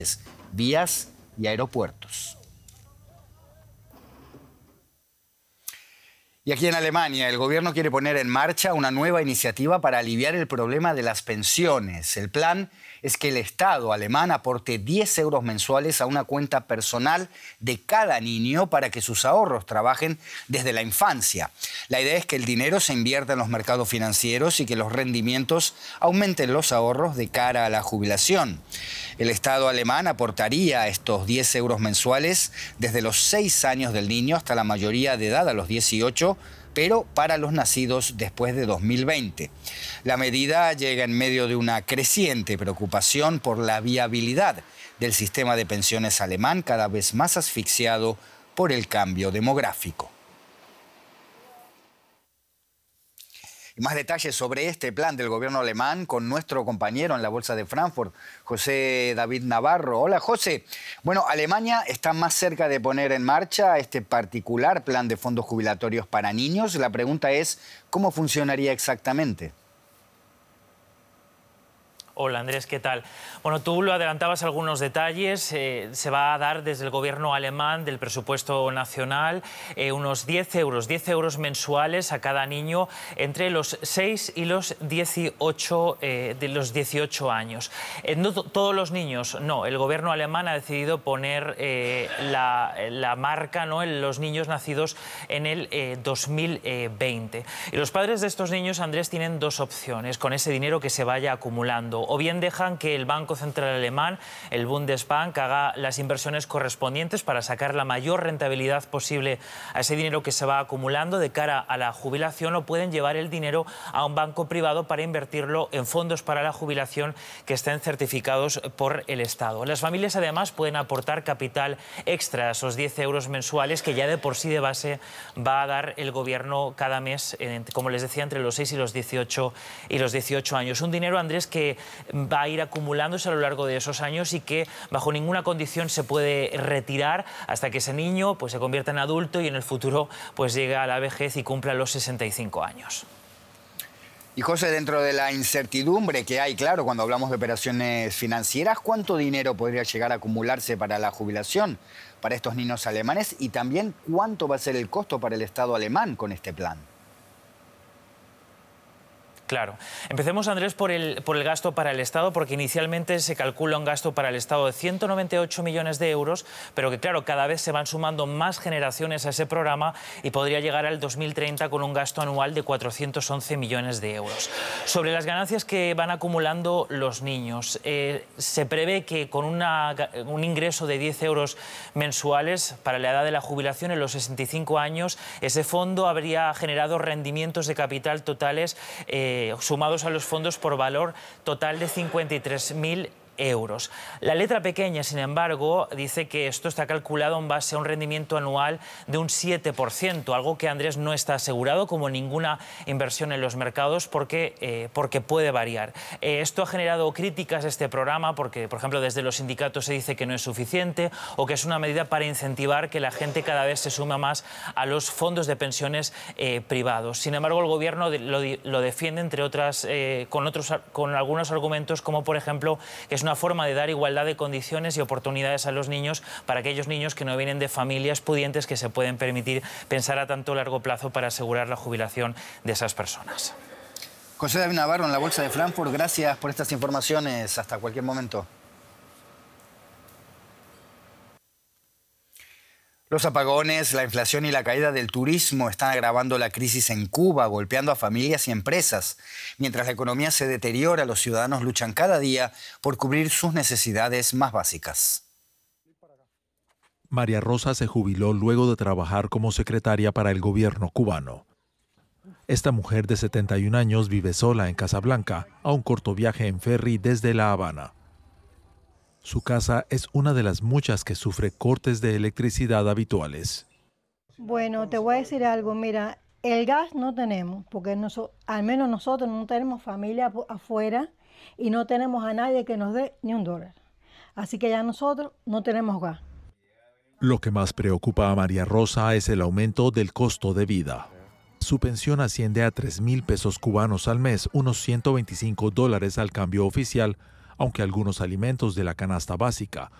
vías y aeropuertos. Y aquí en Alemania, el gobierno quiere poner en marcha una nueva iniciativa para aliviar el problema de las pensiones. El plan es que el Estado alemán aporte 10 euros mensuales a una cuenta personal de cada niño para que sus ahorros trabajen desde la infancia. La idea es que el dinero se invierta en los mercados financieros y que los rendimientos aumenten los ahorros de cara a la jubilación. El Estado alemán aportaría estos 10 euros mensuales desde los 6 años del niño hasta la mayoría de edad, a los 18, pero para los nacidos después de 2020. La medida llega en medio de una creciente preocupación por la viabilidad del sistema de pensiones alemán, cada vez más asfixiado por el cambio demográfico. Y más detalles sobre este plan del gobierno alemán con nuestro compañero en la Bolsa de Frankfurt, José David Navarro. Hola, José. Bueno, Alemania está más cerca de poner en marcha este particular plan de fondos jubilatorios para niños. La pregunta es, ¿cómo funcionaría exactamente? Hola Andrés, ¿qué tal? Bueno, tú lo adelantabas algunos detalles. Se va a dar desde el gobierno alemán del presupuesto nacional unos 10 euros mensuales a cada niño entre los 6 y los 18, años. No todos los niños, no. El gobierno alemán ha decidido poner la marca, ¿no?, en los niños nacidos en el 2020. Y los padres de estos niños, Andrés, tienen dos opciones con ese dinero que se vaya acumulando. O bien dejan que el Banco Central Alemán, el Bundesbank, haga las inversiones correspondientes para sacar la mayor rentabilidad posible a ese dinero que se va acumulando de cara a la jubilación, o pueden llevar el dinero a un banco privado para invertirlo en fondos para la jubilación que estén certificados por el Estado. Las familias además pueden aportar capital extra a esos 10 euros mensuales que ya de por sí de base va a dar el gobierno cada mes, como les decía, entre los 6 y los 18 años. Un dinero, Andrés, que va a ir acumulándose a lo largo de esos años y que bajo ninguna condición se puede retirar hasta que ese niño pues se convierta en adulto y en el futuro pues llegue a la vejez y cumpla los 65 años. Y José, dentro de la incertidumbre que hay, claro, cuando hablamos de operaciones financieras, ¿cuánto dinero podría llegar a acumularse para la jubilación para estos niños alemanes? Y también, ¿cuánto va a ser el costo para el Estado alemán con este plan? Claro. Empecemos, Andrés, por el gasto para el Estado, porque inicialmente se calcula un gasto para el Estado de 198 millones de euros, pero que, claro, cada vez se van sumando más generaciones a ese programa y podría llegar al 2030 con un gasto anual de 411 millones de euros. Sobre las ganancias que van acumulando los niños, se prevé que con un ingreso de 10 euros mensuales para la edad de la jubilación en los 65 años, ese fondo habría generado rendimientos de capital totales sumados a los fondos por valor total de 53.000 euros. La letra pequeña, sin embargo, dice que esto está calculado en base a un rendimiento anual de un 7%, algo que, Andrés, no está asegurado como ninguna inversión en los mercados porque puede variar. Esto ha generado críticas a este programa porque, por ejemplo, desde los sindicatos se dice que no es suficiente o que es una medida para incentivar que la gente cada vez se suma más a los fondos de pensiones privados. Sin embargo, el gobierno lo defiende, entre otras, con algunos argumentos, como por ejemplo que es una forma de dar igualdad de condiciones y oportunidades a los niños para aquellos niños que no vienen de familias pudientes que se pueden permitir pensar a tanto largo plazo para asegurar la jubilación de esas personas. José David Navarro, en la Bolsa de Frankfurt, gracias por estas informaciones. Hasta cualquier momento. Los apagones, la inflación y la caída del turismo están agravando la crisis en Cuba, golpeando a familias y empresas. Mientras la economía se deteriora, los ciudadanos luchan cada día por cubrir sus necesidades más básicas. María Rosa se jubiló luego de trabajar como secretaria para el gobierno cubano. Esta mujer de 71 años vive sola en Casablanca, a un corto viaje en ferry desde La Habana. Su casa es una de las muchas que sufre cortes de electricidad habituales. Bueno, te voy a decir algo, mira, el gas no tenemos, porque al menos nosotros no tenemos familia afuera y no tenemos a nadie que nos dé ni $1. Así que ya nosotros no tenemos gas. Lo que más preocupa a María Rosa es el aumento del costo de vida. Su pensión asciende a 3.000 pesos cubanos al mes, unos $125 al cambio oficial, aunque algunos alimentos de la canasta básica,